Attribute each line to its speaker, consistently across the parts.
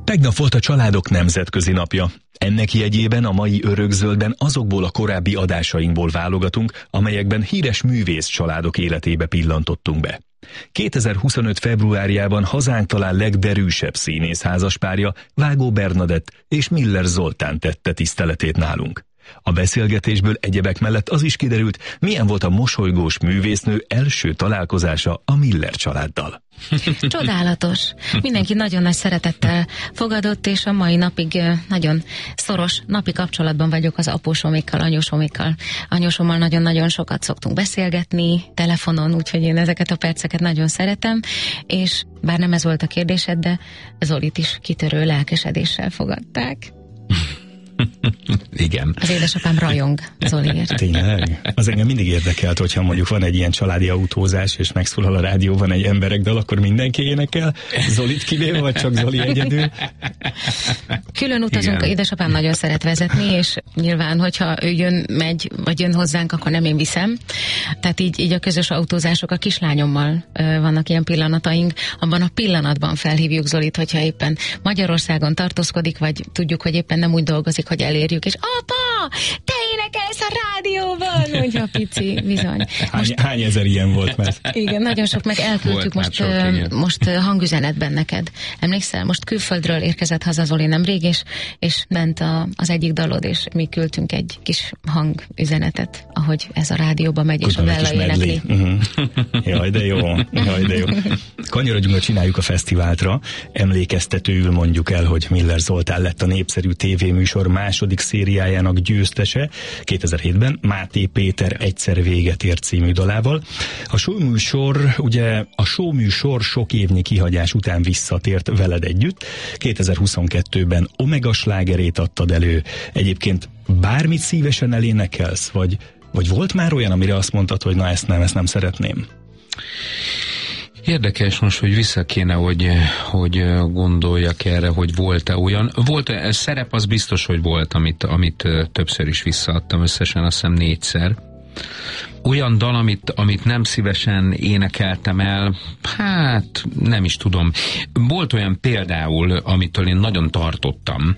Speaker 1: Tegnap volt a Családok Nemzetközi Napja. Ennek jegyében a mai Örökzöldben azokból a korábbi adásainkból válogatunk, amelyekben híres művész családok életébe pillantottunk be. 2025. februárjában hazánk talán legderűsebb színész házaspárja, Vágó Bernadett és Miller Zoltán tette tiszteletét nálunk. A beszélgetésből egyebek mellett az is kiderült, milyen volt a mosolygós művésznő első találkozása a Miller családdal.
Speaker 2: Csodálatos. Mindenki nagyon nagy szeretettel fogadott, és a mai napig nagyon szoros napi kapcsolatban vagyok az apósomékkal, anyósomékkal. Anyósommal nagyon-nagyon sokat szoktunk beszélgetni telefonon, úgyhogy én ezeket a perceket nagyon szeretem, és bár nem ez volt a kérdésed, de Zolit is kitörő lelkesedéssel fogadták.
Speaker 3: Igen.
Speaker 2: Az édesapám rajong Zoliért.
Speaker 1: Tényleg? Az engem mindig érdekelt, hogyha mondjuk van egy ilyen családi autózás, és megszólal a rádióban egy emberek dal, akkor mindenki énekel, Zolit kivéve, vagy csak Zoli egyedül?
Speaker 2: Külön utazunk, igen. Édesapám nagyon szeret vezetni, és nyilván, hogyha ő jön, megy, vagy jön hozzánk, akkor nem én viszem. Tehát így a közös autózások, a kislányommal vannak ilyen pillanataink, abban a pillanatban felhívjuk Zolit, hogyha éppen Magyarországon tartózkodik, vagy tudjuk, hogy éppen nem úgy dolgozik, hogy elérjük, és apa, te énekelsz a rádióban, mondja a pici, bizony.
Speaker 1: Hány ezer ilyen volt már?
Speaker 2: Igen, nagyon sok, meg elküldtük most hangüzenetben neked. Emlékszel, most külföldről érkezett haza Zoli nemrég, és ment az egyik dalod, és mi küldtünk egy kis hangüzenetet, ahogy ez a rádióba megy, és a Bella énekli.
Speaker 1: Jaj, de jó. Kanyarodjunk, hogy csináljuk a fesztiváltra. Emlékeztetőül mondjuk el, hogy Miller Zoltán lett a népszerű tévéműsor második szériájának győztese 2007-ben Máté Péter Egyszer véget ért című dalával. A showműsor sok évnyi kihagyás után visszatért veled együtt. 2022-ben Omega slágerét adtad elő. Egyébként bármit szívesen elénekelsz, vagy volt már olyan, amire azt mondtad, hogy na ezt nem szeretném?
Speaker 3: Érdekes most, hogy vissza kéne, hogy gondoljak erre, hogy volt-e olyan. Volt-e szerep, az biztos, hogy volt, amit többször is visszaadtam, összesen azt hiszem 4-szer. Olyan dal, amit nem szívesen énekeltem el, hát nem is tudom. Volt olyan például, amitől én nagyon tartottam,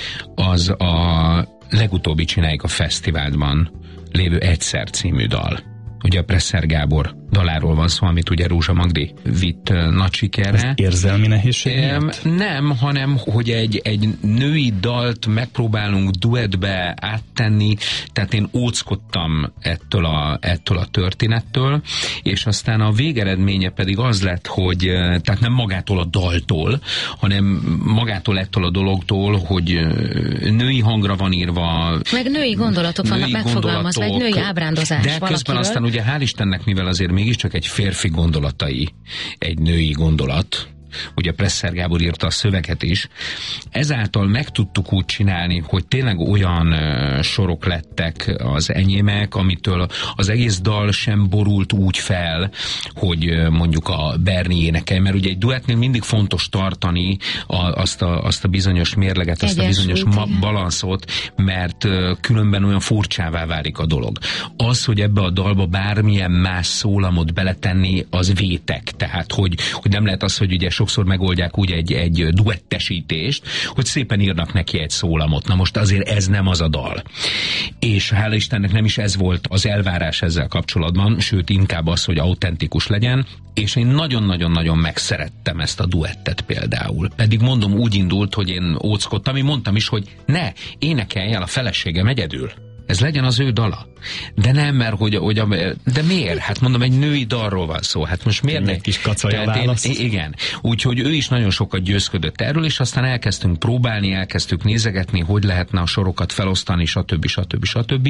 Speaker 3: az a legutóbbi Csináljuk a Fesztiválban lévő Egyszer című dal. Ugye a Presser Gábor daláról van szó, amit ugye Rózsa Magdi vitt nagy sikerre.
Speaker 1: Az érzelmi nehézség miatt?
Speaker 3: Nem, hanem hogy egy női dalt megpróbálunk duettbe áttenni, tehát én óckodtam ettől a történettől, és aztán a végeredménye pedig az lett, hogy tehát nem magától a daltól, hanem magától ettől a dologtól, hogy női hangra van írva.
Speaker 2: Meg női gondolatok vannak megfogalmazva, egy női ábrándozás.
Speaker 3: De közben aztán ugye hál' Istennek, mivel azért mégiscsak egy férfi gondolatai, egy női gondolat, ugye Presser Gábor írta a szöveget is, ezáltal meg tudtuk úgy csinálni, hogy tényleg olyan sorok lettek az enyémek, amitől az egész dal sem borult úgy fel, hogy mondjuk a Berni énekel, mert ugye egy duettnél mindig fontos tartani azt a bizonyos mérleget, azt a bizonyos balanszot, mert különben olyan furcsává válik a dolog. Az, hogy ebbe a dalba bármilyen más szólamot beletenni, az vétek. Tehát, hogy nem lehet az, hogy ugye sokszor megoldják úgy egy duettesítést, hogy szépen írnak neki egy szólamot. Na most azért ez nem az a dal. És hála Istennek nem is ez volt az elvárás ezzel kapcsolatban, sőt inkább az, hogy autentikus legyen, és én nagyon-nagyon-nagyon megszerettem ezt a duettet például. Pedig mondom, úgy indult, hogy én óckodtam, én mondtam is, hogy ne, énekelj el a feleségem egyedül. Ez legyen az ő dala. De nem, mert de miért? Hát mondom, egy női dalról van szó. Hát most miért
Speaker 1: egy kis kacaja válasz?
Speaker 3: Igen. Úgyhogy ő is nagyon sokat győzködött erről, és aztán elkezdtünk próbálni, elkezdtük nézegetni, hogy lehetne a sorokat felosztani, stb.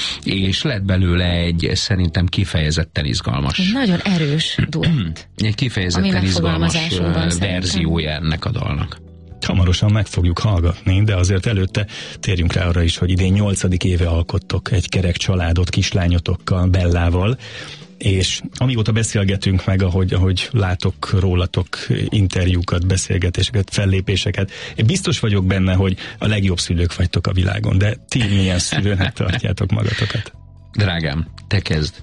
Speaker 3: És lett belőle egy szerintem kifejezetten izgalmas.
Speaker 2: Egy nagyon erős duett.
Speaker 3: Egy kifejezetten izgalmas verziója ennek a dalnak.
Speaker 1: Hamarosan meg fogjuk hallgatni, de azért előtte térjünk rá arra is, hogy idén 8. éve alkottok egy kerek családot kislányotokkal, Bellával, és amióta beszélgetünk meg, ahogy látok rólatok interjúkat, beszélgetéseket, fellépéseket, én biztos vagyok benne, hogy a legjobb szülők vagytok a világon, de ti milyen szülőnek tartjátok magatokat?
Speaker 3: Drágám, te kezd.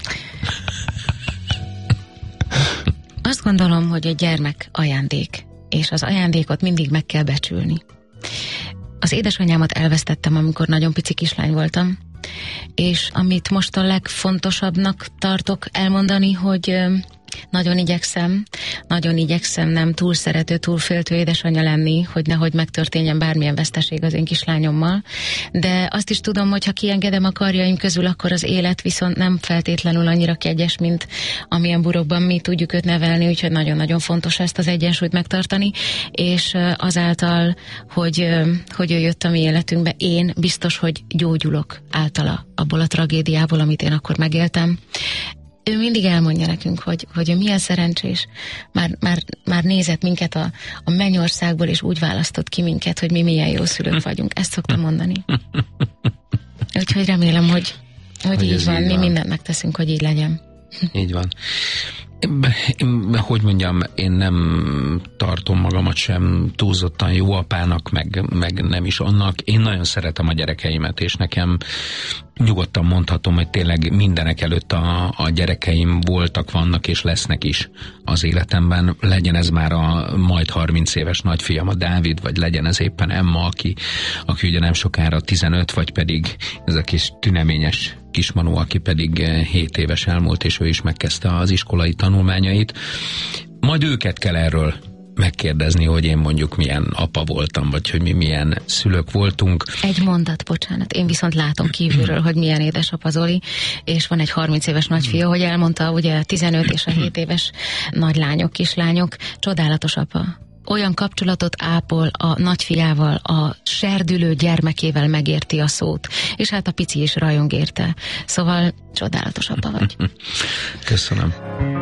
Speaker 2: Azt gondolom, hogy egy gyermek ajándék. és az ajándékot mindig meg kell becsülni. Az édesanyámat elvesztettem, amikor nagyon pici kislány voltam, és amit most a legfontosabbnak tartok elmondani, hogy nagyon igyekszem nem túl szerető, túl féltő édesanyja lenni, hogy nehogy megtörténjen bármilyen veszteség az én kislányommal, de azt is tudom, hogy ha kiengedem a karjaim közül, akkor az élet viszont nem feltétlenül annyira kegyes, mint amilyen burokban mi tudjuk őt nevelni, úgyhogy nagyon-nagyon fontos ezt az egyensúlyt megtartani, és azáltal, hogy ő jött a mi életünkbe, én biztos, hogy gyógyulok általa abból a tragédiából, amit én akkor megéltem. Ő mindig elmondja nekünk, hogy milyen szerencsés. Már nézett minket a mennyországból, és úgy választott ki minket, hogy mi milyen jó szülők vagyunk. Ezt szoktam mondani. Úgyhogy remélem, hogy így van. Mi mindent megteszünk, hogy így legyen.
Speaker 3: Így van. Hogy mondjam, én nem tartom magamat sem túlzottan jó apának, meg nem is annak. Én nagyon szeretem a gyerekeimet, és nekem nyugodtan mondhatom, hogy tényleg mindenek előtt a gyerekeim voltak, vannak és lesznek is az életemben. Legyen ez már a majd 30 éves nagyfiam, a Dávid, vagy legyen ez éppen Emma, aki ugye nem sokára 15, vagy pedig ez a kis tüneményes kismanó, aki pedig 7 éves elmúlt, és ő is megkezdte az iskolai tanulmányait. Majd őket kell erről megkérdezni, hogy én mondjuk milyen apa voltam, vagy hogy mi milyen szülők voltunk.
Speaker 2: Egy mondat, bocsánat. Én viszont látom kívülről, hogy milyen édesapa Zoli, és van egy 30 éves nagyfia, hogy elmondta, ugye 15 és a 7 éves nagylányok, kislányok, csodálatos apa. Olyan kapcsolatot ápol a nagyfiával, a serdülő gyermekével, megérti a szót, és hát a pici is rajong érte. Szóval csodálatos apa vagy.
Speaker 3: Köszönöm.